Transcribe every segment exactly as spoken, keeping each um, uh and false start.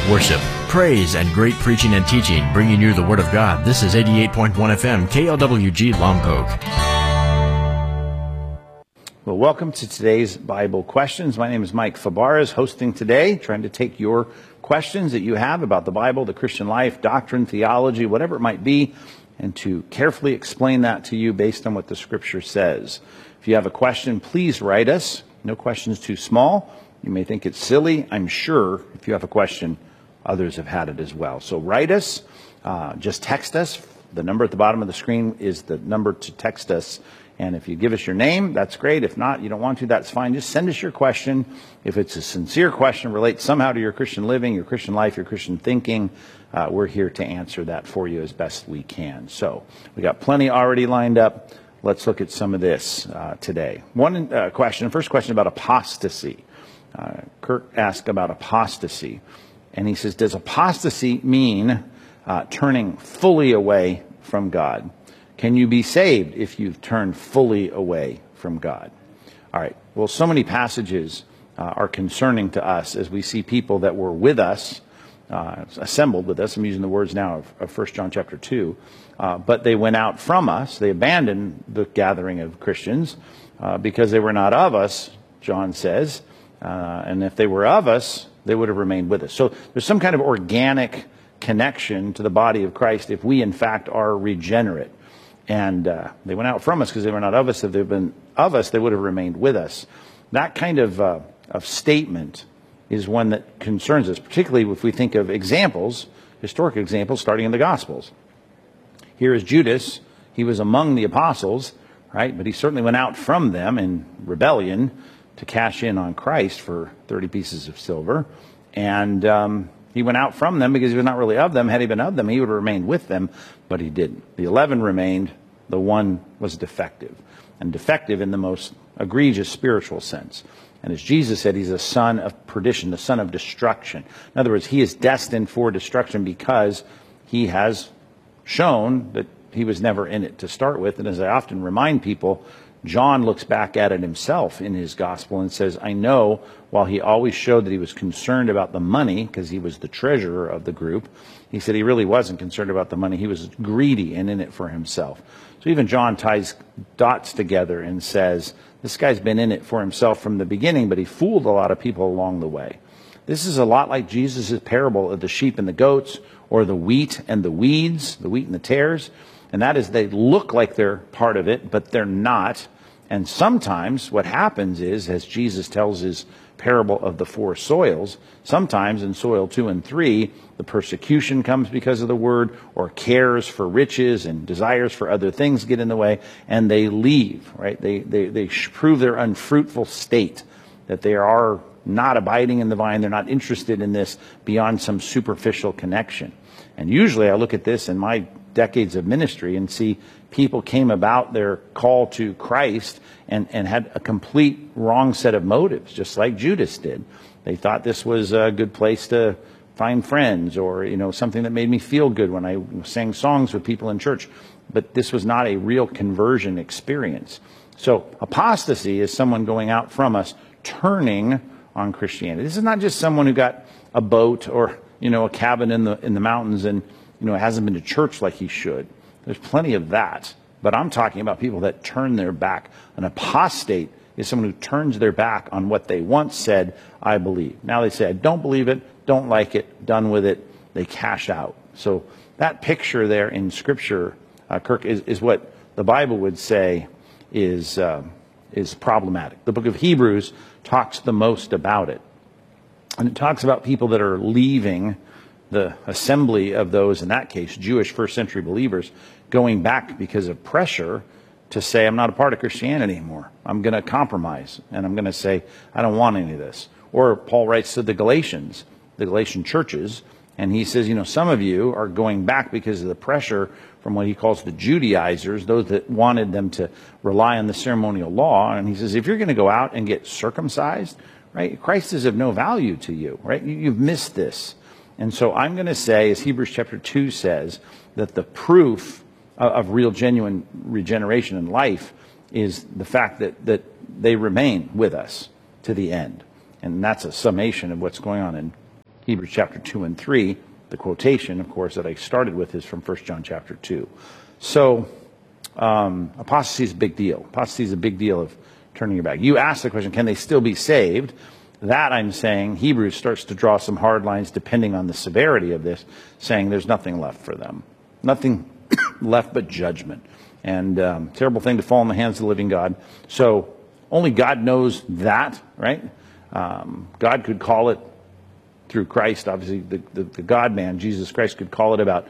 worship, praise, and great preaching and teaching, bringing you the Word of God. This is eighty-eight point one F M, K L W G Lompoc. Well, welcome to today's Bible Questions. My name is Mike Fabarez, hosting today, trying to take your questions that you have about the Bible, the Christian life, doctrine, theology, whatever it might be, and to carefully explain that to you based on what the Scripture says. If you have a question, please write us. No questions too small. You may think it's silly. I'm sure if you have a question, others have had it as well. So write us. Uh, just text us. The number at the bottom of the screen is the number to text us. And if you give us your name, that's great. If not, you don't want to, that's fine. Just send us your question. If it's a sincere question, relates somehow to your Christian living, your Christian life, your Christian thinking, uh, we're here to answer that for you as best we can. So we got plenty already lined up. Let's look at some of this uh, today. One uh, question, first question about apostasy. Uh, Kirk asked about apostasy. And he says, does apostasy mean uh, turning fully away from God? Can you be saved if you've turned fully away from God? All right. Well, so many passages uh, are concerning to us as we see people that were with us, uh, assembled with us. I'm using the words now of, of First John chapter two. Uh, but they went out from us. They abandoned the gathering of Christians uh, because they were not of us, John says. Uh, and if they were of us, they would have remained with us. So there's some kind of organic connection to the body of Christ if we, in fact, are regenerate. And uh, they went out from us because they were not of us. If they'd been of us, they would have remained with us. That kind of, uh, of statement is one that concerns us, particularly if we think of examples, historic examples, starting in the Gospels. Here is Judas. He was among the apostles, right? But he certainly went out from them in rebellion to cash in on Christ for thirty pieces of silver. And um, he went out from them because he was not really of them. Had he been of them, he would have remained with them, but he didn't. The eleven remained. The one was defective, and defective in the most egregious spiritual sense. And as Jesus said, he's a son of perdition, the son of destruction. In other words, he is destined for destruction because he has shown that he was never in it to start with. And as I often remind people, John looks back at it himself in his gospel and says, I know, while he always showed that he was concerned about the money because he was the treasurer of the group, he said he really wasn't concerned about the money. He was greedy and in it for himself. So even John ties dots together and says, this guy's been in it for himself from the beginning, but he fooled a lot of people along the way. This is a lot like Jesus' parable of the sheep and the goats, or the wheat and the weeds, the wheat and the tares. And that is, they look like they're part of it, but they're not. And sometimes what happens is, as Jesus tells his parable of the four soils, sometimes in soil two and three, the persecution comes because of the word, or cares for riches and desires for other things get in the way, and they leave, right? They, they, they prove their unfruitful state, that they are not abiding in the vine. They're not interested in this beyond some superficial connection. And usually I look at this in my decades of ministry and see people came about their call to Christ and, and had a complete wrong set of motives, just like Judas did. They thought this was a good place to find friends, or, you know, something that made me feel good when I sang songs with people in church. But this was not a real conversion experience. So apostasy is someone going out from us, turning on Christianity. This is not just someone who got a boat or, you know, a cabin in the in the mountains and, you know, hasn't been to church like he should. There's plenty of that. But I'm talking about people that turn their back. An apostate is someone who turns their back on what they once said, I believe. Now they say, I don't believe it, don't like it, done with it. They cash out. So that picture there in Scripture, uh, Kirk, is, is what the Bible would say is, uh, is problematic. The book of Hebrews talks the most about it. And it talks about people that are leaving the assembly of those, in that case, Jewish first century believers, going back because of pressure to say, I'm not a part of Christianity anymore. I'm going to compromise. And I'm going to say, I don't want any of this. Or Paul writes to the Galatians, the Galatian churches, and he says, you know, some of you are going back because of the pressure from what he calls the Judaizers, those that wanted them to rely on the ceremonial law. And he says, if you're going to go out and get circumcised, right, Christ is of no value to you, right? You, you've missed this. And so I'm going to say, as Hebrews chapter two says, that the proof of, of real, genuine regeneration in life is the fact that, that they remain with us to the end. And that's a summation of what's going on in Hebrews chapter two and three. The quotation, of course, that I started with is from First John chapter two. So um, apostasy is a big deal. Apostasy is a big deal of turning your back. You ask the question, can they still be saved? That, I'm saying, Hebrews starts to draw some hard lines depending on the severity of this, saying there's nothing left for them. Nothing left but judgment. And um, terrible thing to fall in the hands of the living God. So only God knows that, right? Um, God could call it through Christ, obviously the, the, the God-man, Jesus Christ, could call it about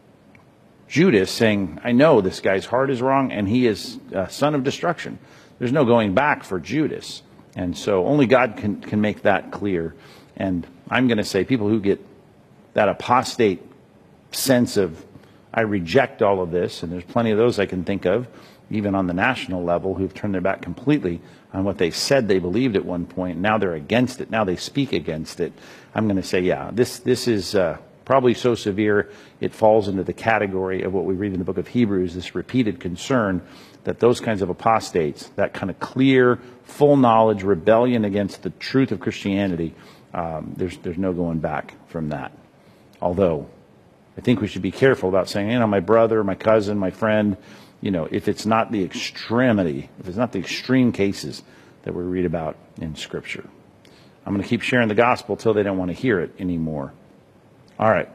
Judas, saying, I know this guy's heart is wrong and he is a son of destruction. There's no going back for Judas. And so only God can, can make that clear. And I'm going to say people who get that apostate sense of, I reject all of this, and there's plenty of those I can think of, even on the national level, who've turned their back completely on what they said they believed at one point. Now they're against it. Now they speak against it. I'm going to say, yeah, this, this is uh, probably so severe it falls into the category of what we read in the book of Hebrews, this repeated concern that those kinds of apostates, that kind of clear, full knowledge, rebellion against the truth of Christianity, um, there's, there's no going back from that. Although, I think we should be careful about saying, you know, my brother, my cousin, my friend, you know, if it's not the extremity, if it's not the extreme cases that we read about in Scripture. I'm going to keep sharing the gospel till they don't want to hear it anymore. All right.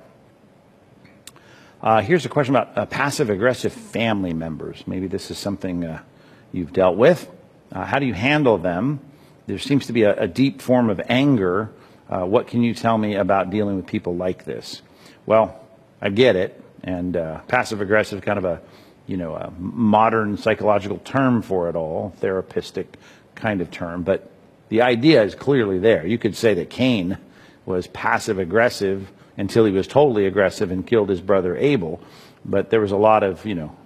Uh, here's a question about uh, passive-aggressive family members. Maybe this is something uh, you've dealt with. Uh, how do you handle them? There seems to be a, a deep form of anger. Uh, what can you tell me about dealing with people like this? Well, I get it. And uh, passive-aggressive, kind of a, you know, a modern psychological term for it all, therapistic kind of term. But the idea is clearly there. You could say that Cain was passive-aggressive until he was totally aggressive and killed his brother Abel. But there was a lot of, you know,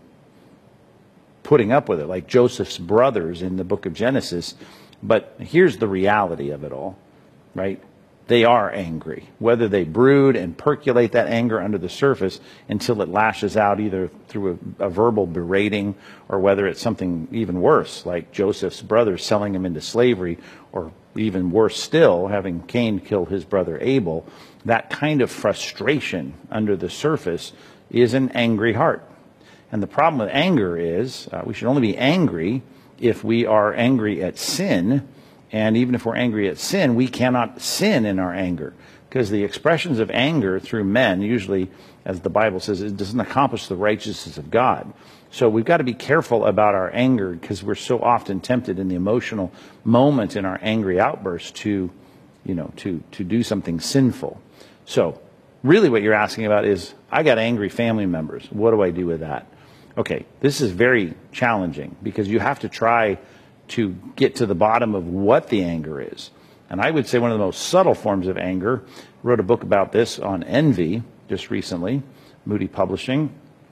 putting up with it, like Joseph's brothers in the book of Genesis. But here's the reality of it all, right? They are angry. Whether they brood and percolate that anger under the surface until it lashes out either through a, a verbal berating, or whether it's something even worse, like Joseph's brothers selling him into slavery, or even worse still, having Cain kill his brother Abel. That kind of frustration under the surface is an angry heart. And the problem with anger is uh, we should only be angry if we are angry at sin. And even if we're angry at sin, we cannot sin in our anger. Because the expressions of anger through men, usually, as the Bible says, it doesn't accomplish the righteousness of God. So we've got to be careful about our anger, because we're so often tempted in the emotional moment in our angry outbursts to, you know, to, to do something sinful. So really what you're asking about is, I got angry family members. What do I do with that? Okay, this is very challenging, because you have to try to get to the bottom of what the anger is. And I would say one of the most subtle forms of anger, wrote a book about this on envy just recently, Moody Publishing.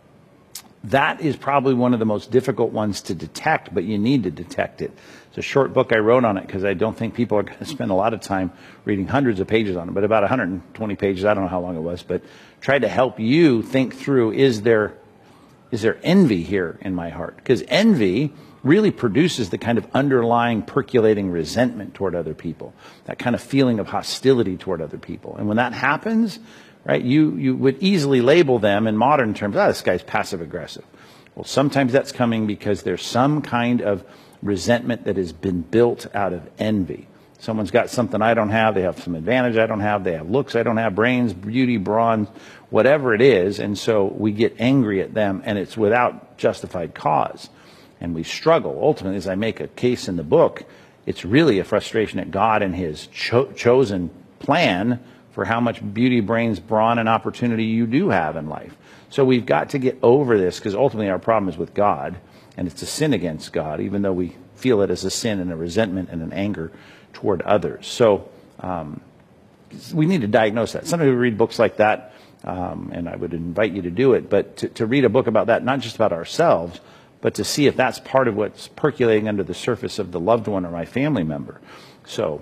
That is probably one of the most difficult ones to detect, but you need to detect it. It's a short book I wrote on it because I don't think people are going to spend a lot of time reading hundreds of pages on it, but about one hundred twenty pages, I don't know how long it was, but tried to help you think through, is there, is there envy here in my heart? Because envy really produces the kind of underlying percolating resentment toward other people, that kind of feeling of hostility toward other people. And when that happens, right, you, you would easily label them in modern terms, ah, this guy's passive aggressive. Well, sometimes that's coming because there's some kind of resentment that has been built out of envy. Someone's got something I don't have, they have some advantage I don't have, they have looks I don't have, brains, beauty, brawn, whatever it is, and so we get angry at them, and it's without justified cause. And we struggle. Ultimately, as I make a case in the book, it's really a frustration at God and his cho- chosen plan for how much beauty, brains, brawn, and opportunity you do have in life. So we've got to get over this, because ultimately our problem is with God, and it's a sin against God, even though we feel it as a sin and a resentment and an anger toward others. So um, we need to diagnose that. Sometimes we read books like that, um, and I would invite you to do it, but to, to read a book about that, not just about ourselves, but to see if that's part of what's percolating under the surface of the loved one or my family member. So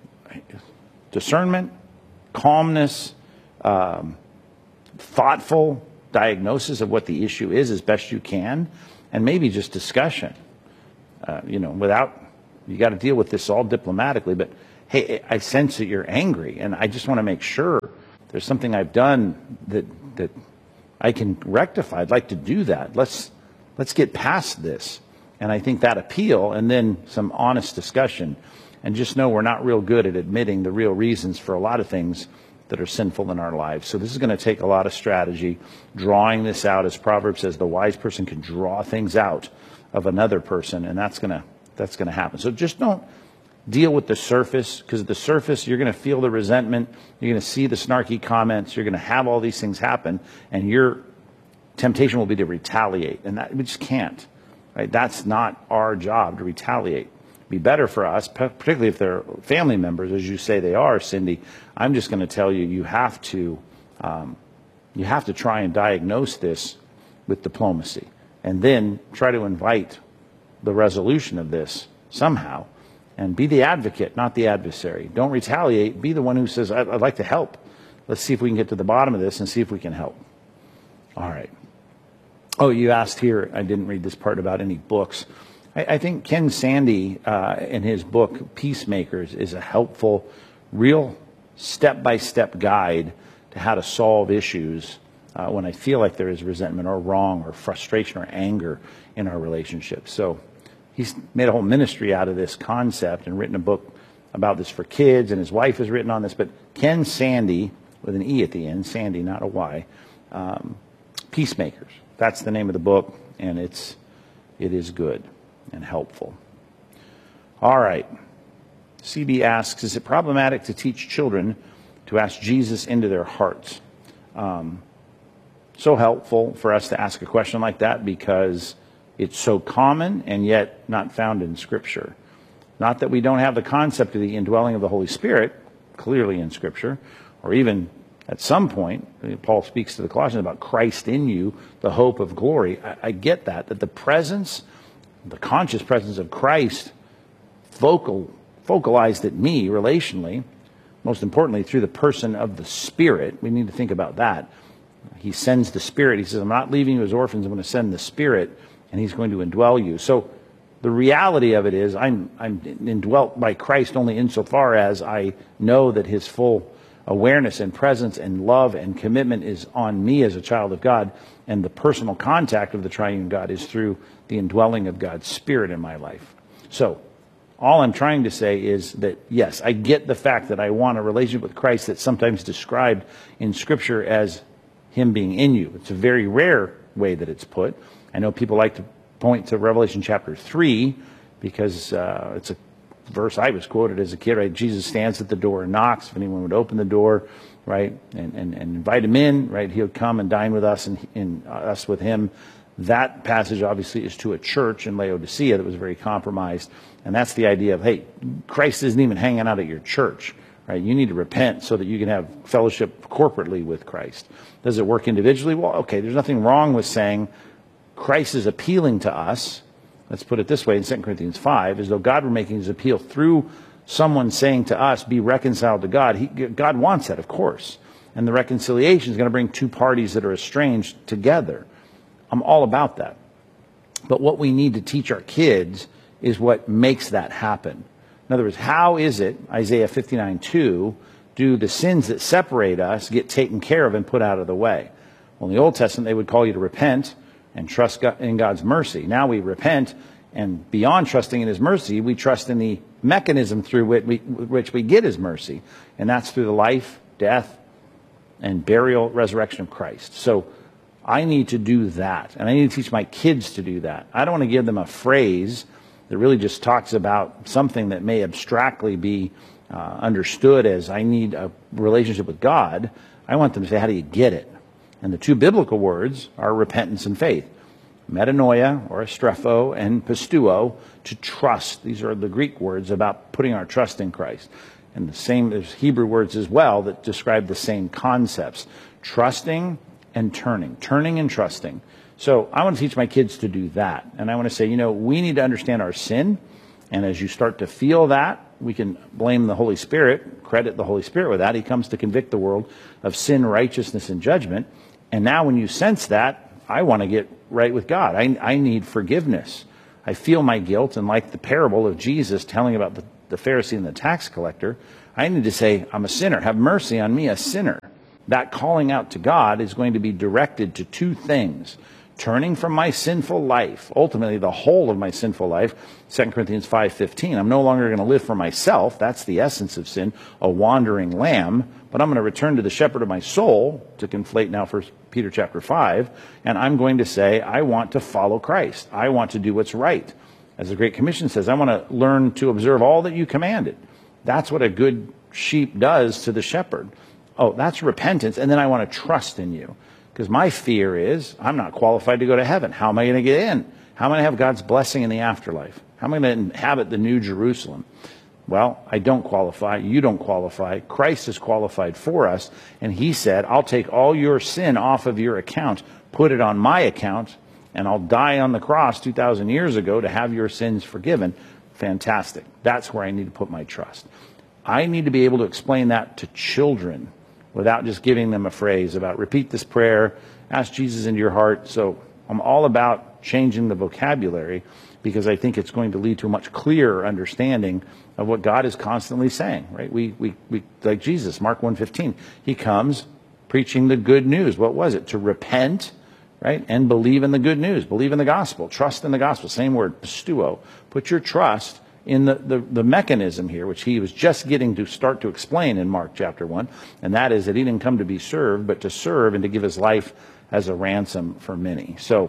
discernment, calmness, um, thoughtful diagnosis of what the issue is as best you can, and maybe just discussion. Uh, you know, without, you got to deal with this all diplomatically, but hey, I sense that you're angry, and I just want to make sure there's something I've done that that I can rectify. I'd like to do that. Let's let's get past this. And I think that appeal, and then some honest discussion, and just know we're not real good at admitting the real reasons for a lot of things that are sinful in our lives. So this is going to take a lot of strategy, drawing this out. As Proverbs says, the wise person can draw things out of another person, and that's going to that's going to happen. So just don't deal with the surface, because at the surface you're going to feel the resentment, you're going to see the snarky comments, you're going to have all these things happen, and your temptation will be to retaliate, and that we just can't. Right? That's not our job to retaliate. It'd be better for us, particularly if they're family members, as you say they are, Cindy. I'm just going to tell you, you have to, um, you have to try and diagnose this with diplomacy, and then try to invite the resolution of this somehow, and be the advocate, not the adversary. Don't retaliate. Be the one who says, I'd, I'd like to help. Let's see if we can get to the bottom of this and see if we can help. All right. Oh, you asked here, I didn't read this part about any books. I, I think Ken Sande, uh, in his book, Peacemakers, is a helpful, real step-by-step guide to how to solve issues uh, when I feel like there is resentment or wrong or frustration or anger in our relationships. So he's made a whole ministry out of this concept and written a book about this for kids, and his wife has written on this. But Ken Sande, with an E at the end, Sande, not a Y, um, Peacemakers. That's the name of the book, and it's it is good and helpful. All right. C B asks, is it problematic to teach children to ask Jesus into their hearts? Um, so helpful for us to ask a question like that, because it's so common and yet not found in Scripture. Not that we don't have the concept of the indwelling of the Holy Spirit clearly in Scripture, or even at some point, Paul speaks to the Colossians about Christ in you, the hope of glory. I, I get that, that the presence, the conscious presence of Christ focal, focalized at me relationally, most importantly through the person of the Spirit. We need to think about that. He sends the Spirit. He says, I'm not leaving you as orphans. I'm going to send the Spirit, and he's going to indwell you. So the reality of it is I'm, I'm indwelt by Christ only insofar as I know that his full awareness and presence and love and commitment is on me as a child of God, and the personal contact of the triune God is through the indwelling of God's Spirit in my life. So all I'm trying to say is that, yes, I get the fact that I want a relationship with Christ that's sometimes described in Scripture as him being in you. It's a very rare way that it's put. I know people like to point to Revelation chapter three, because uh, it's a verse I was quoted as a kid, right? Jesus stands at the door and knocks. If anyone would open the door, right, and, and, and invite him in, right, he'll come and dine with us, and, and us with him. That passage obviously is to a church in Laodicea that was very compromised. And that's the idea of, hey, Christ isn't even hanging out at your church, right? You need to repent so that you can have fellowship corporately with Christ. Does it work individually? Well, okay, there's nothing wrong with saying Christ is appealing to us. Let's put it this way in Second Corinthians five, as though God were making his appeal through someone saying to us, be reconciled to God. He, God wants that, of course. And the reconciliation is going to bring two parties that are estranged together. I'm all about that. But what we need to teach our kids is what makes that happen. In other words, how is it, Isaiah fifty-nine two, do the sins that separate us get taken care of and put out of the way? Well, in the Old Testament, they would call you to repent and trust God, in God's mercy. Now we repent, and beyond trusting in his mercy, we trust in the mechanism through which we, which we get his mercy. And that's through the life, death, and burial, resurrection of Christ. So I need to do that, and I need to teach my kids to do that. I don't want to give them a phrase that really just talks about something that may abstractly be uh, understood as I need a relationship with God. I want them to say, how do you get it? And the two biblical words are repentance and faith. Metanoia, or estrepho, and pistuo, to trust. These are the Greek words about putting our trust in Christ. And the same, there's Hebrew words as well that describe the same concepts. Trusting and turning. Turning and trusting. So I want to teach my kids to do that. And I want to say, you know, we need to understand our sin. And as you start to feel that, we can blame the Holy Spirit, credit the Holy Spirit with that. He comes to convict the world of sin, righteousness, and judgment. And now when you sense that, I want to get right with God. I, I need forgiveness. I feel my guilt, and like the parable of Jesus telling about the the Pharisee and the tax collector. I need to say, I'm a sinner. Have mercy on me, a sinner. That calling out to God is going to be directed to two things. Turning from my sinful life, ultimately the whole of my sinful life, Second Corinthians five fifteen. I'm no longer going to live for myself. That's the essence of sin, a wandering lamb. But I'm going to return to the shepherd of my soul, to conflate now First Peter chapter five, and I'm going to say, I want to follow Christ. I want to do what's right. As the Great Commission says, I want to learn to observe all that you commanded. That's what a good sheep does to the shepherd. Oh, that's repentance, and then I want to trust in you. Because my fear is, I'm not qualified to go to heaven. How am I going to get in? How am I going to have God's blessing in the afterlife? How am I going to inhabit the New Jerusalem? Well, I don't qualify. You don't qualify. Christ is qualified for us. And he said, I'll take all your sin off of your account, put it on my account, and I'll die on the cross two thousand years ago to have your sins forgiven. Fantastic. That's where I need to put my trust. I need to be able to explain that to children without just giving them a phrase about repeat this prayer, ask Jesus into your heart. So I'm all about changing the vocabulary because I think it's going to lead to a much clearer understanding of what God is constantly saying, right? We, we, we like Jesus, Mark one fifteen, he comes preaching the good news. What was it? To repent, right? And believe in the good news, believe in the gospel, trust in the gospel. Same word, pistuo. Put your trust in the, the, the mechanism here, which he was just getting to start to explain in Mark chapter one, and that is that he didn't come to be served, but to serve and to give his life as a ransom for many. So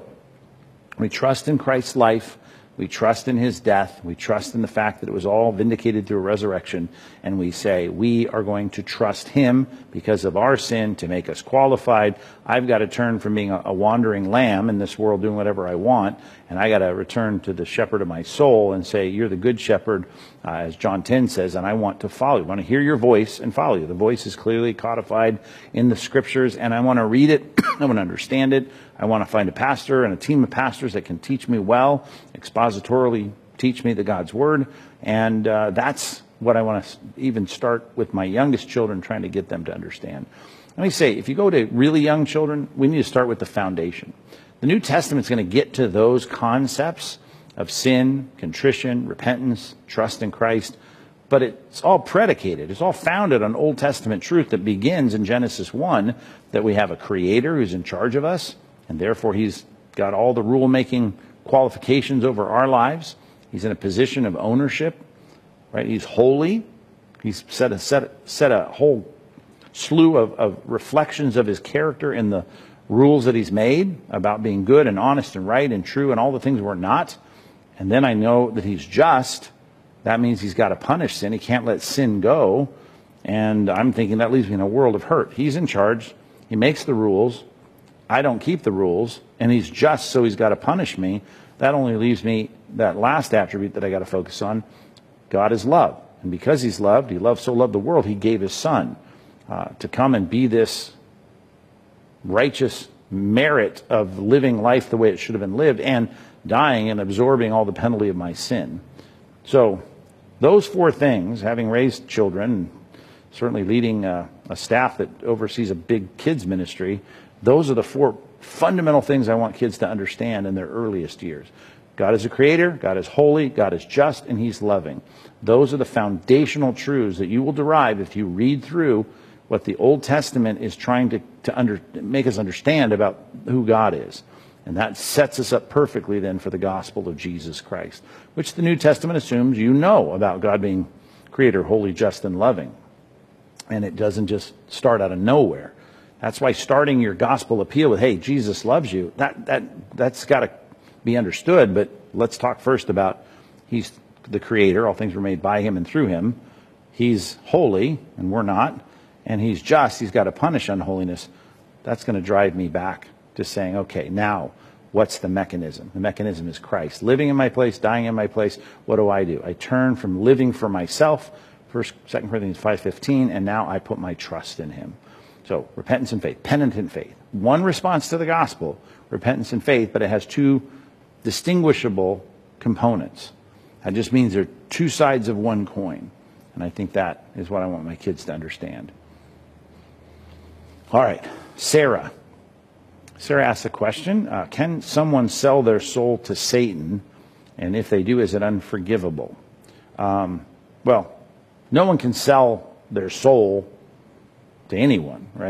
we trust in Christ's life. We trust in his death. We trust in the fact that it was all vindicated through a resurrection. And we say we are going to trust him because of our sin to make us qualified. I've got to turn from being a, a wandering lamb in this world doing whatever I want. And I got to return to the shepherd of my soul and say, you're the good shepherd, uh, as John ten says, and I want to follow you. I want to hear your voice and follow you. The voice is clearly codified in the scriptures, and I want to read it. I want to understand it. I want to find a pastor and a team of pastors that can teach me well, expositorily teach me the God's word. And uh, that's what I want to even start with my youngest children, trying to get them to understand. Let me say, if you go to really young children, we need to start with the foundation. The New Testament's going to get to those concepts of sin, contrition, repentance, trust in Christ, but it's all predicated. It's all founded on Old Testament truth that begins in Genesis one, that we have a creator who's in charge of us, and therefore he's got all the rule-making qualifications over our lives. He's in a position of ownership, right? He's holy. He's set a, set, set a whole slew of, of reflections of his character in the rules that he's made about being good and honest and right and true and all the things we're not. And then I know that he's just. That means he's got to punish sin. He can't let sin go. And I'm thinking that leaves me in a world of hurt. He's in charge. He makes the rules. I don't keep the rules. And he's just, so he's got to punish me. That only leaves me that last attribute that I got to focus on. God is love. And because he's loved, he loved so loved the world, he gave his son uh, to come and be this righteous merit of living life the way it should have been lived and dying and absorbing all the penalty of my sin. So those four things, having raised children, certainly leading a, a staff that oversees a big kids ministry, those are the four fundamental things I want kids to understand in their earliest years. God is a creator, God is holy, God is just, and he's loving. Those are the foundational truths that you will derive if you read through what the Old Testament is trying to, to under, make us understand about who God is. And that sets us up perfectly then for the gospel of Jesus Christ, which the New Testament assumes you know about God being creator, holy, just, and loving. And it doesn't just start out of nowhere. That's why starting your gospel appeal with, hey, Jesus loves you, that, that, that's got to be understood. But let's talk first about he's the creator. All things were made by him and through him. He's holy, and we're not. And he's just. He's got to punish unholiness. That's going to drive me back to saying, okay, now what's the mechanism? The mechanism is Christ. Living in my place, dying in my place. What do I do? I turn from living for myself, First, Second Corinthians five fifteen, and now I put my trust in him. So repentance and faith, penitent faith. One response to the gospel, repentance and faith, but it has two distinguishable components. That just means they're two sides of one coin. And I think that is what I want my kids to understand. All right, Sarah. Sarah asked a question. Uh, can someone sell their soul to Satan? And if they do, is it unforgivable? Um, well, no one can sell their soul to anyone, right?